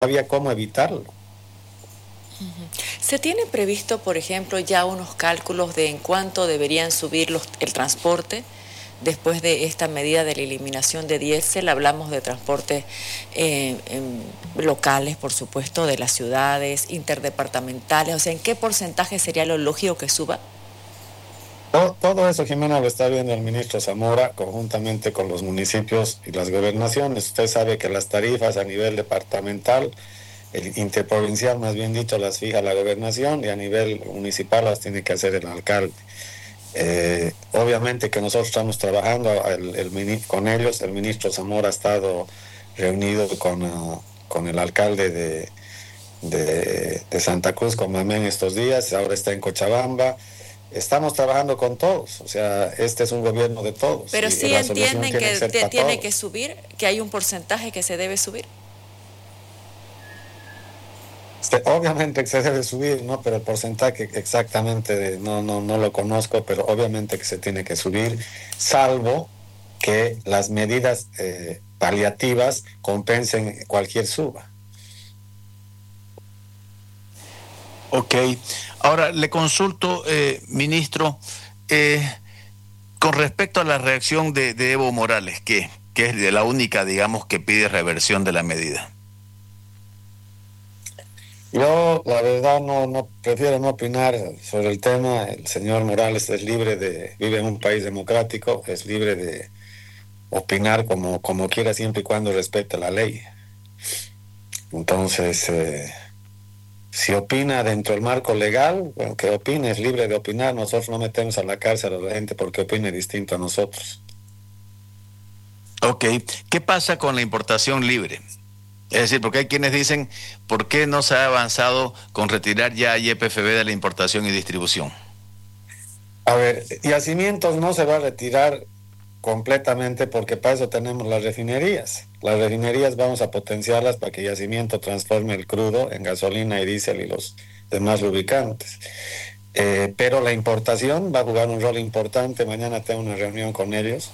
había cómo evitarlo. ¿Se tiene previsto, por ejemplo, ya unos cálculos de en cuánto deberían subir el transporte después de esta medida de la eliminación de diésel? Hablamos de transportes locales, por supuesto, de las ciudades, interdepartamentales. O sea, ¿en qué porcentaje sería lo lógico que suba? Todo eso, Jimena, lo está viendo el ministro Zamora conjuntamente con los municipios y las gobernaciones. Usted sabe que las tarifas a nivel departamental, el interprovincial, más bien dicho, las fija la gobernación y a nivel municipal las tiene que hacer el alcalde. Obviamente que nosotros estamos trabajando con ellos. El ministro Zamora ha estado reunido con el alcalde de Santa Cruz, con Mamén, estos días. Ahora está en Cochabamba. Estamos trabajando con todos, o sea, este es un gobierno de todos. Pero sí la solución entienden tiene que que ser para tiene todos. que subir, que hay un porcentaje que se debe subir. Obviamente que se debe subir, ¿no? Pero el porcentaje exactamente no lo conozco, pero obviamente que se tiene que subir, salvo que las medidas paliativas compensen cualquier suba. Ok. Ahora le consulto, ministro, eh, con respecto a la reacción de Evo Morales, que es de la única, digamos, que pide reversión de la medida. Yo, la verdad, prefiero no opinar sobre el tema. El señor Morales es vive en un país democrático, es libre de opinar como quiera, siempre y cuando respete la ley. Entonces, si opina dentro del marco legal, bueno, que opine, es libre de opinar. Nosotros no metemos a la cárcel a la gente porque opine distinto a nosotros. Ok. ¿Qué pasa con la importación libre? Es decir, porque hay quienes dicen, ¿por qué no se ha avanzado con retirar ya YPFB de la importación y distribución? A ver, Yacimientos no se va a retirar completamente porque para eso tenemos las refinerías. Las refinerías vamos a potenciarlas para que Yacimiento transforme el crudo en gasolina y diésel y los demás lubricantes. Pero la importación va a jugar un rol importante. Mañana tengo una reunión con ellos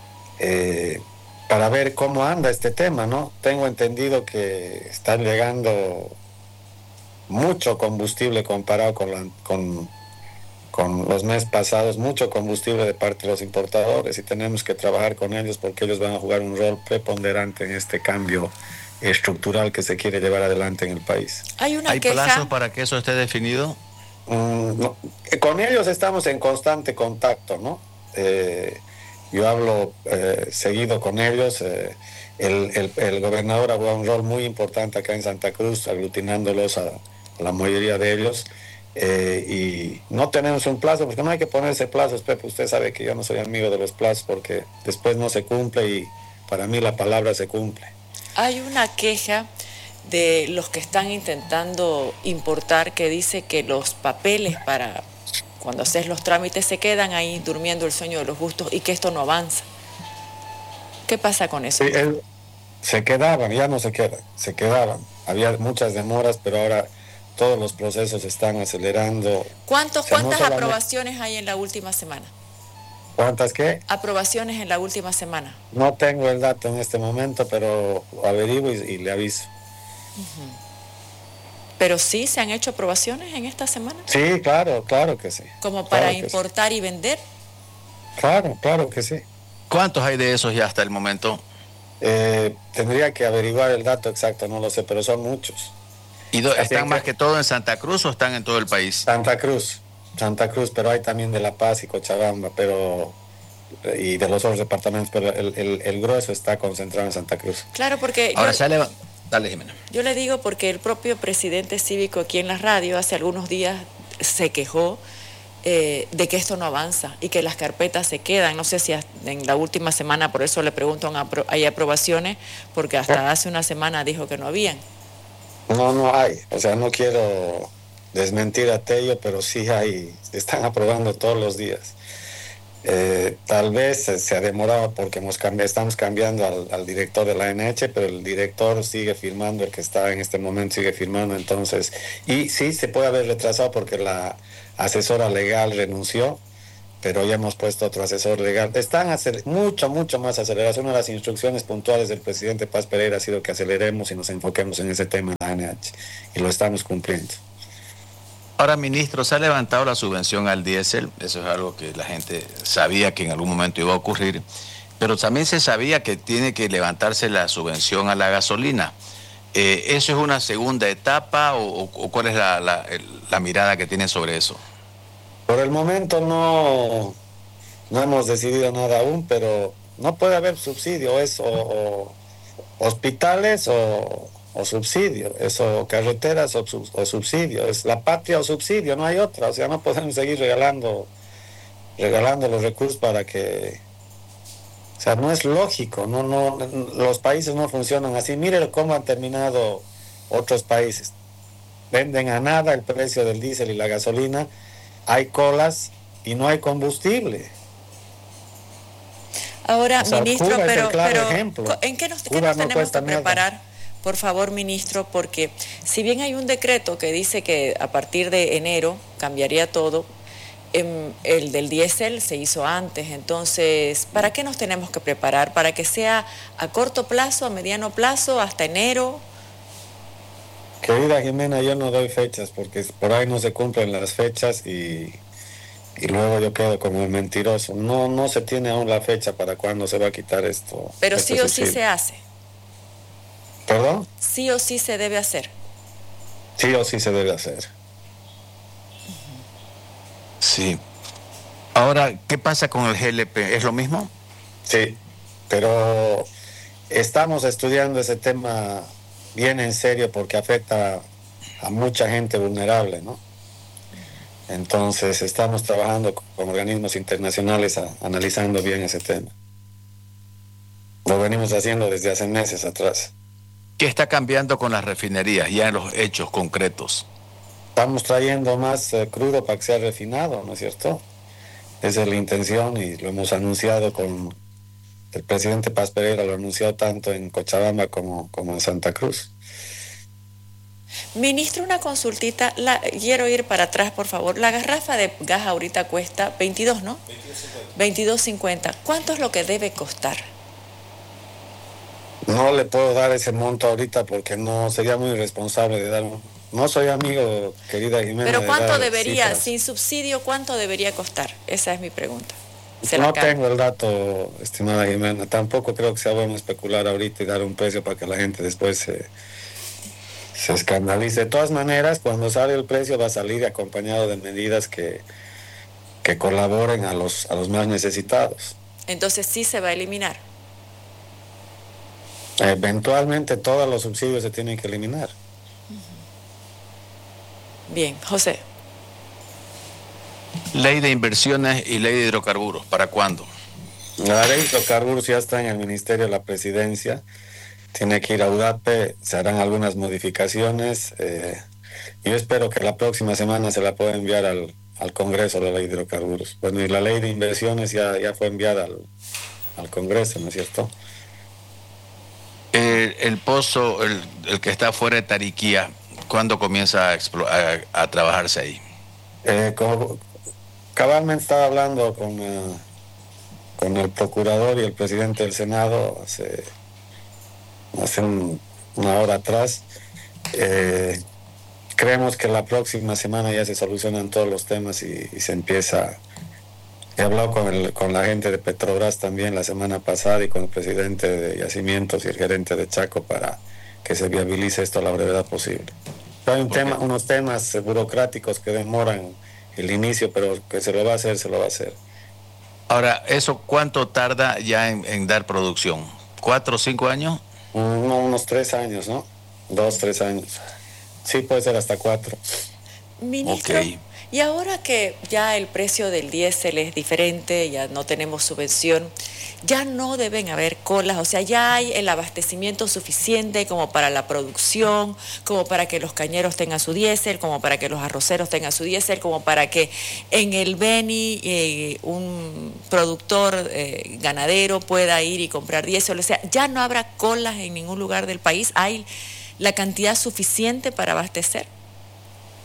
para ver cómo anda este tema, ¿no? Tengo entendido que están llegando mucho combustible comparado con los meses pasados, mucho combustible de parte de los importadores, y tenemos que trabajar con ellos porque ellos van a jugar un rol preponderante en este cambio estructural que se quiere llevar adelante en el país. ¿Hay plazos para que eso esté definido? No. Con ellos estamos en constante contacto, ¿no? Yo hablo seguido con ellos. El gobernador ha jugado un rol muy importante acá en Santa Cruz, aglutinándolos a la mayoría de ellos. Y no tenemos un plazo, porque no hay que ponerse plazos, Pepe. Usted sabe que yo no soy amigo de los plazos porque después no se cumple y para mí la palabra se cumple. Hay una queja de los que están intentando importar que dice que los papeles para cuando haces los trámites se quedan ahí durmiendo el sueño de los justos y que esto no avanza. ¿Qué pasa con eso? Sí, se quedaban, ya no se quedan, se quedaban. Había muchas demoras, pero ahora todos los procesos se están acelerando. ¿Cuántas solamente... aprobaciones hay en la última semana? ¿Cuántas qué? Aprobaciones en la última semana. No tengo el dato en este momento, pero averiguo y le aviso. Uh-huh. ¿Pero sí se han hecho aprobaciones en esta semana? Sí, claro que sí. ¿Como para claro importar y vender? Claro que sí. ¿Cuántos hay de esos ya hasta el momento? Tendría que averiguar el dato exacto, no lo sé, pero son muchos. ¿Y están más que todo en Santa Cruz o están en todo el país? Santa Cruz, pero hay también de La Paz y Cochabamba, y de los otros departamentos, pero el grueso está concentrado en Santa Cruz. Claro, porque... Ahora dale, Jimena. Yo le digo porque el propio presidente cívico aquí en la radio hace algunos días se quejó de que esto no avanza y que las carpetas se quedan. No sé si en la última semana, por eso le pregunto, ¿hay aprobaciones? Porque hasta hace una semana dijo que no habían. No hay. O sea, no quiero desmentir a Tello, pero sí hay. Se están aprobando todos los días. Tal vez se ha demorado porque estamos cambiando al director de la ANH, pero el director sigue firmando, el que está en este momento sigue firmando, entonces, y sí se puede haber retrasado porque la asesora legal renunció, pero ya hemos puesto otro asesor legal. Están mucho más acelerados. Una de las instrucciones puntuales del presidente Paz Pereira ha sido que aceleremos y nos enfoquemos en ese tema en la ANH, y lo estamos cumpliendo. Ahora, ministro, se ha levantado la subvención al diésel, eso es algo que la gente sabía que en algún momento iba a ocurrir, pero también se sabía que tiene que levantarse la subvención a la gasolina. ¿Eso es una segunda etapa o cuál es la mirada que tienen sobre eso? Por el momento no hemos decidido nada aún, pero no puede haber subsidio, es o hospitales o subsidio, eso carreteras o subsidio, es la patria o subsidio, no hay otra, o sea, no podemos seguir regalando los recursos para que, o sea, no es lógico, no, los países no funcionan así. Mire cómo han terminado otros países, venden a nada el precio del diésel y la gasolina, hay colas y no hay combustible. Ahora, o sea, ministro, Cuba pero ejemplo. ¿en qué nos Cuba tenemos no que cuesta preparar? nada. Por favor, ministro, porque si bien hay un decreto que dice que a partir de enero cambiaría todo, el del diésel se hizo antes, entonces, ¿para qué nos tenemos que preparar? ¿Para que sea a corto plazo, a mediano plazo, hasta enero? Querida Jimena, yo no doy fechas porque por ahí no se cumplen las fechas y luego yo quedo como el mentiroso. No se tiene aún la fecha para cuándo se va a quitar esto. Pero sí o sí se hace. ¿Perdón? Sí o sí se debe hacer. Sí o sí se debe hacer. Sí. Ahora, ¿qué pasa con el GLP? ¿Es lo mismo? Sí, pero estamos estudiando ese tema bien en serio porque afecta a mucha gente vulnerable, ¿no? Entonces estamos trabajando con organismos internacionales analizando bien ese tema. Lo venimos haciendo desde hace meses atrás. ¿Qué está cambiando con las refinerías, ya en los hechos concretos? Estamos trayendo más crudo para que sea refinado, ¿no es cierto? Esa es la intención y lo hemos anunciado con el presidente Paz Pereira, lo ha anunciado tanto en Cochabamba como en Santa Cruz. Ministro, una consultita, quiero ir para atrás, por favor. La garrafa de gas ahorita cuesta 22, ¿no? 22.50. ¿Cuánto es lo que debe costar? No le puedo dar ese monto ahorita porque no sería muy irresponsable de dar No soy amigo, querida Jimena. Pero ¿cuánto debería, cifras. sin subsidio, cuánto debería costar? Esa es mi pregunta. No tengo el dato, estimada Jimena. Tampoco creo que sea bueno especular ahorita y dar un precio para que la gente después se escandalice. De todas maneras, cuando sale el precio va a salir acompañado de medidas que colaboren a los más necesitados. Entonces sí se va a eliminar. Eventualmente todos los subsidios se tienen que eliminar. Bien, José. Ley de inversiones y ley de hidrocarburos, ¿para cuándo? La ley de hidrocarburos ya está en el Ministerio de la Presidencia, tiene que ir a UDAPE, se harán algunas modificaciones. Yo espero que la próxima semana se la pueda enviar al Congreso la ley de hidrocarburos. Bueno, y la ley de inversiones ya fue enviada al Congreso, ¿no es cierto? El pozo, el que está fuera de Tariquía, ¿cuándo comienza a trabajarse ahí? Cabalmente estaba hablando con el procurador y el presidente del Senado hace una hora atrás. Creemos que la próxima semana ya se solucionan todos los temas y se empieza. He hablado con la gente de Petrobras también la semana pasada y con el presidente de Yacimientos y el gerente de Chaco para que se viabilice esto a la brevedad posible. Hay unos temas burocráticos que demoran el inicio, pero que se lo va a hacer, se lo va a hacer. Ahora, ¿eso cuánto tarda ya en dar producción? ¿4 o 5 años? Unos 3 años, ¿no? 2, 3 años. Sí, puede ser hasta 4. Ministro, Okay. Y ahora que ya el precio del diésel es diferente, ya no tenemos subvención, ya no deben haber colas, o sea, ya hay el abastecimiento suficiente como para la producción, como para que los cañeros tengan su diésel, como para que los arroceros tengan su diésel, como para que en el Beni un productor ganadero pueda ir y comprar diésel, o sea, ya no habrá colas en ningún lugar del país, hay la cantidad suficiente para abastecer.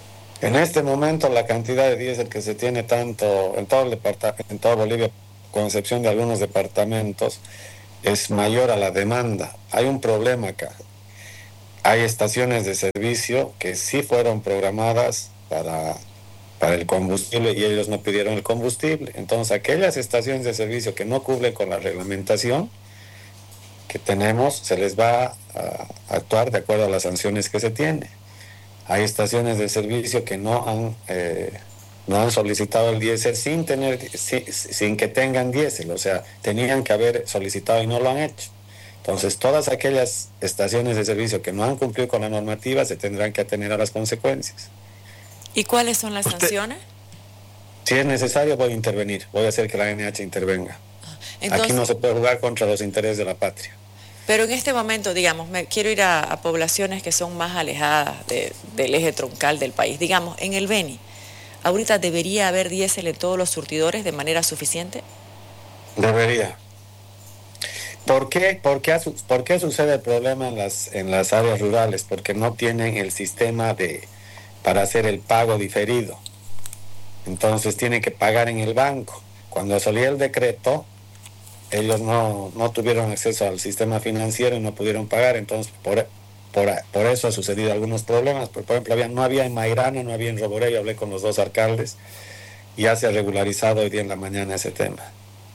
En este momento la cantidad de diésel que se tiene tanto en todo el departamento, en toda Bolivia, con excepción de algunos departamentos, es mayor a la demanda. Hay un problema acá. Hay estaciones de servicio que sí fueron programadas para el combustible y ellos no pidieron el combustible. Entonces, aquellas estaciones de servicio que no cumplen con la reglamentación que tenemos, se les va a actuar de acuerdo a las sanciones que se tiene. Hay estaciones de servicio que no han solicitado el diésel sin que tengan diésel, o sea, tenían que haber solicitado y no lo han hecho. Entonces, todas aquellas estaciones de servicio que no han cumplido con la normativa se tendrán que atener a las consecuencias. ¿Y cuáles son las sanciones? Si es necesario, voy a intervenir, voy a hacer que la NH intervenga. Entonces, aquí no se puede jugar contra los intereses de la patria. Pero en este momento, digamos, me quiero ir a poblaciones que son más alejadas del eje troncal del país. Digamos, en el Beni, ¿ahorita debería haber diésel en todos los surtidores de manera suficiente? Debería. ¿Por qué sucede el problema en las áreas rurales? Porque no tienen el sistema para hacer el pago diferido. Entonces tienen que pagar en el banco. Cuando salió el decreto, ellos no tuvieron acceso al sistema financiero y no pudieron pagar. Entonces por eso ha sucedido algunos problemas. Por ejemplo, no había en Mairana, no había en Roboré. Yo hablé con los dos alcaldes y ya se ha regularizado hoy día en la mañana ese tema.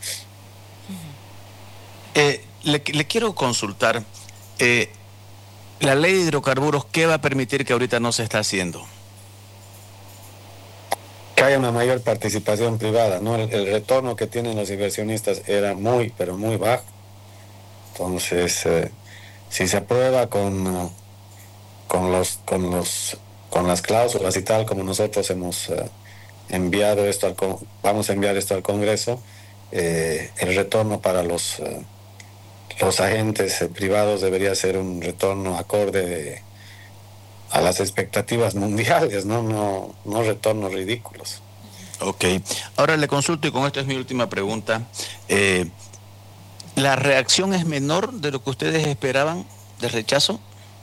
Le quiero consultar, la ley de hidrocarburos, ¿qué va a permitir que ahorita no se está haciendo? Que haya una mayor participación privada, ¿no? El retorno que tienen los inversionistas era muy, pero muy bajo. Entonces, si se aprueba con las cláusulas y tal, como nosotros hemos enviado esto vamos a enviar esto al Congreso, el retorno para los agentes privados debería ser un retorno acorde a las expectativas mundiales, no retornos ridículos. Ok. Ahora le consulto, y con esto es mi última pregunta. ¿La reacción es menor de lo que ustedes esperaban de rechazo?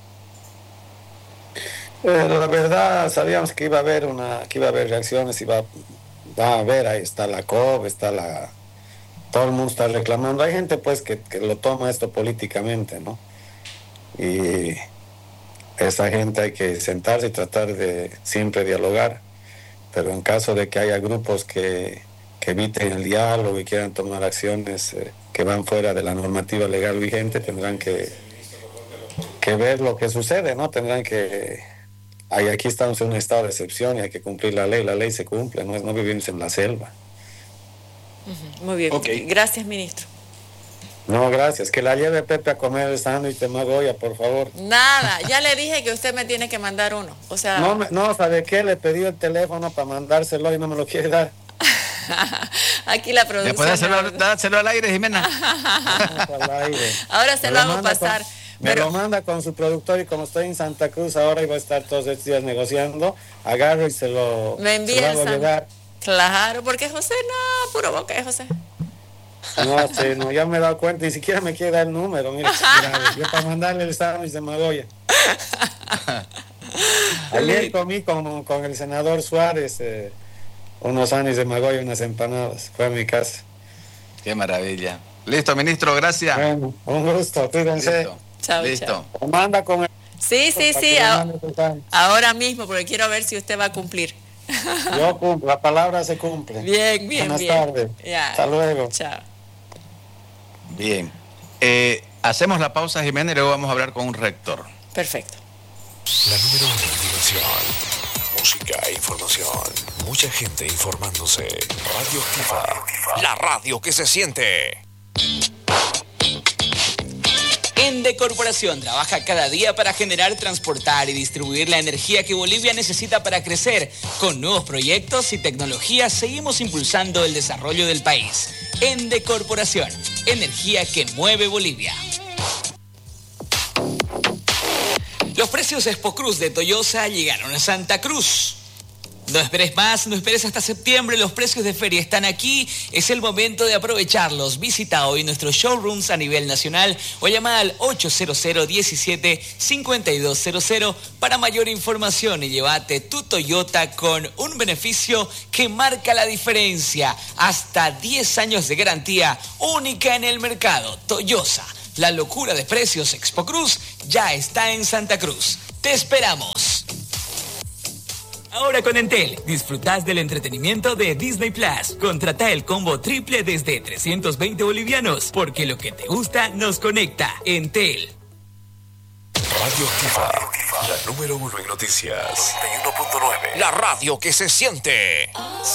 La verdad, sabíamos que iba a haber reacciones, va a haber, ahí está la COP, todo el mundo está reclamando. Hay gente pues que lo toma esto políticamente, ¿no? Y esa gente hay que sentarse y tratar de siempre dialogar, pero en caso de que haya grupos que eviten el diálogo y quieran tomar acciones que van fuera de la normativa legal vigente, tendrán que ver lo que sucede, ¿no? Aquí estamos en un estado de excepción y hay que cumplir la ley se cumple, no vivimos en la selva. Muy bien, okay. Gracias, ministro. No, gracias. Que la lleve Pepe a comer el sándwich de Magoya, por favor. Nada, ya le dije que usted me tiene que mandar uno. O sea... No, ¿sabe qué? Le pedí el teléfono para mandárselo y no me lo quiere dar. Aquí la producción... Después dárselo al aire, Jimena. Al aire. Ahora se lo hago pasar. Me lo manda con su productor y como estoy en Santa Cruz ahora y voy a estar todos estos días negociando, agarro y se lo hago llegar. Claro, porque José no, puro boca de José. No, ya me he dado cuenta, ni siquiera me quiere dar el número, mira, yo para mandarle el sándwich de Magoya. Ayer comí con el senador Suárez unos sándwiches de Magoya, unas empanadas, fue a mi casa. Qué maravilla. Listo, ministro, gracias. Bueno, un gusto, cuídense. Listo. Chao, listo. Chao. Manda con el... Sí, ahora mismo, porque quiero ver si usted va a cumplir. Yo cumplo, la palabra se cumple. Bien. Buenas tardes. Ya. Hasta luego. Chao. Bien. Hacemos la pausa, Jimena, y luego vamos a hablar con un rector. Perfecto. La número 1 en diversión, música e información. Mucha gente informándose. Radio Activa. La radio que se siente. Ende Corporación trabaja cada día para generar, transportar y distribuir la energía que Bolivia necesita para crecer. Con nuevos proyectos y tecnologías seguimos impulsando el desarrollo del país. Ende Corporación, energía que mueve Bolivia. Los precios Expo Cruz de Toyosa llegaron a Santa Cruz. No esperes más, no esperes hasta septiembre, los precios de feria están aquí, es el momento de aprovecharlos. Visita hoy nuestros showrooms a nivel nacional o llama al 800-17-5200 para mayor información y llévate tu Toyota con un beneficio que marca la diferencia. Hasta 10 años de garantía única en el mercado. Toyosa, la locura de precios Expo Cruz ya está en Santa Cruz. ¡Te esperamos! Ahora con Entel, disfrutás del entretenimiento de Disney Plus. Contrata el combo triple desde 320 bolivianos, porque lo que te gusta nos conecta. Entel. Radio Activa, la número 1 en noticias. 91.9. La radio que se siente.